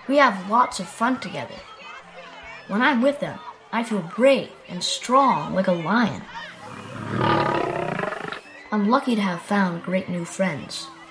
We have lots of fun together. When I'm with them, I feel brave and strong like a lion. I'm lucky to have found great new friends.